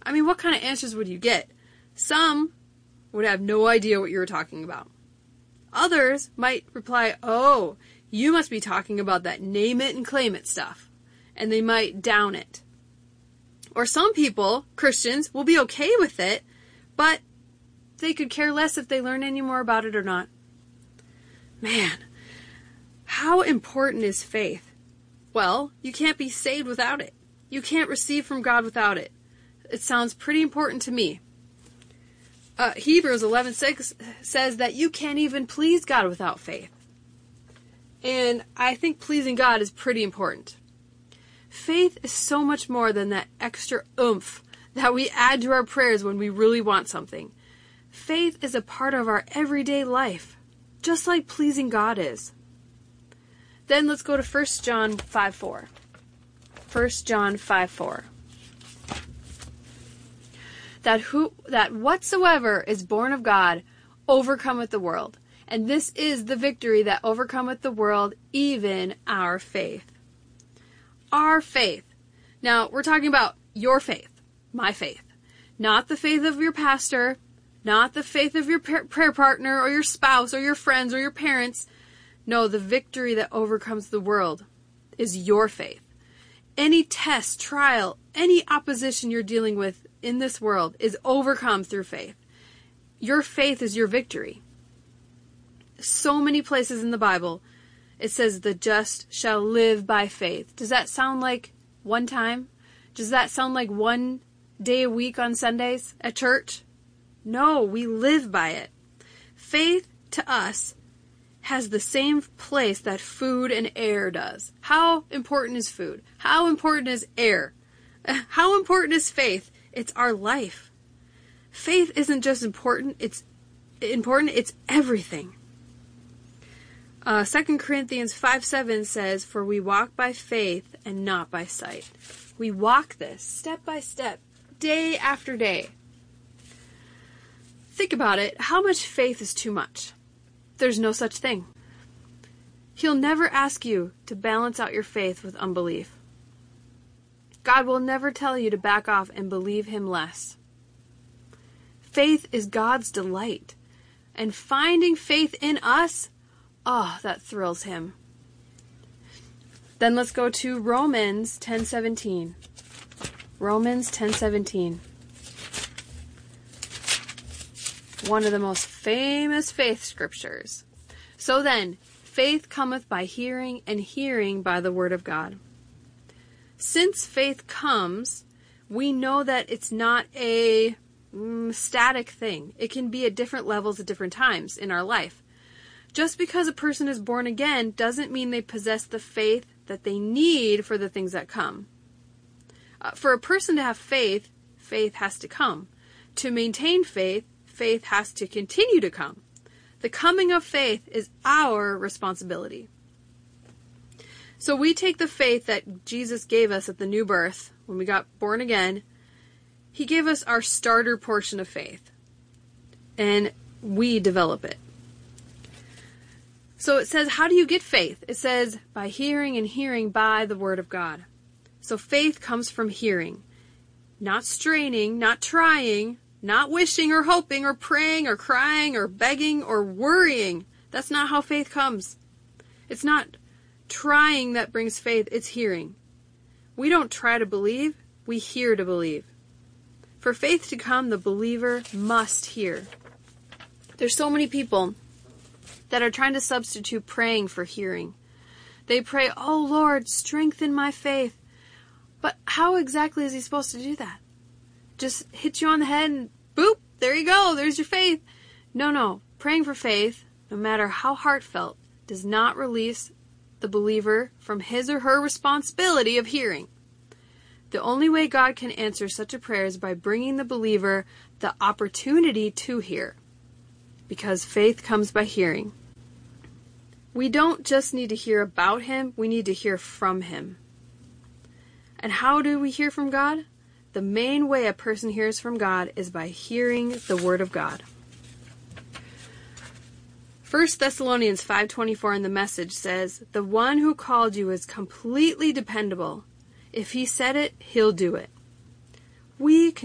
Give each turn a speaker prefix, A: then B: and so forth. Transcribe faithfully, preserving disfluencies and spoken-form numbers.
A: I mean, what kind of answers would you get? Some would have no idea what you were talking about. Others might reply, oh, you must be talking about that name it and claim it stuff. And they might down it. Or some people, Christians, will be okay with it, but they could care less if they learn any more about it or not. Man, how important is faith? Well, you can't be saved without it. You can't receive from God without it. It sounds pretty important to me. Uh, Hebrews eleven six says that you can't even please God without faith. And I think pleasing God is pretty important. Faith is so much more than that extra oomph that we add to our prayers when we really want something. Faith is a part of our everyday life, just like pleasing God is. Then let's go to First John five four. First John five four. That who that whatsoever is born of God overcometh the world. And this is the victory that overcometh the world, even our faith. Our faith. Now, we're talking about your faith, my faith. Not the faith of your pastor, not the faith of your prayer partner or your spouse or your friends or your parents. No, the victory that overcomes the world is your faith. Any test, trial, any opposition you're dealing with in this world is overcome through faith. Your faith is your victory. So many places in the Bible, it says the just shall live by faith. Does that sound like one time? Does that sound like one day a week on Sundays at church? No, we live by it. Faith to us has the same place that food and air does. How important is food? How important is air? How important is faith? It's our life. Faith isn't just important, it's important, it's everything. Uh, Second Corinthians five seven says, for we walk by faith and not by sight. We walk this step by step, day after day. Think about it. How much faith is too much? There's no such thing. He'll never ask you to balance out your faith with unbelief. God will never tell you to back off and believe him less. Faith is God's delight. And finding faith in us, oh, that thrills him. Then let's go to Romans ten seventeen. Romans ten seventeen. One of the most famous faith scriptures. So then, faith cometh by hearing, and hearing by the word of God. Since faith comes, we know that it's not a mm, static thing. It can be at different levels at different times in our life. Just because a person is born again doesn't mean they possess the faith that they need for the things that come. Uh, for a person to have faith, faith has to come. To maintain faith, faith has to continue to come. The coming of faith is our responsibility. So we take the faith that Jesus gave us at the new birth, when we got born again. He gave us our starter portion of faith. And we develop it. So it says, how do you get faith? It says, by hearing, and hearing by the word of God. So faith comes from hearing. Not straining, not trying, not wishing or hoping or praying or crying or begging or worrying. That's not how faith comes. It's not trying that brings faith, it's hearing. We don't try to believe, we hear to believe. For faith to come, the believer must hear. There's so many people that are trying to substitute praying for hearing. They pray, oh Lord, strengthen my faith. But how exactly is he supposed to do that? Just hit you on the head and boop, there you go, there's your faith. No, no, praying for faith, no matter how heartfelt, does not release the believer from his or her responsibility of hearing. The only way God can answer such a prayer is by bringing the believer the opportunity to hear. Because faith comes by hearing. We don't just need to hear about him, we need to hear from him. And how do we hear from God? The main way a person hears from God is by hearing the word of God. First Thessalonians five twenty-four in the Message says, the one who called you is completely dependable. If he said it, he'll do it. We can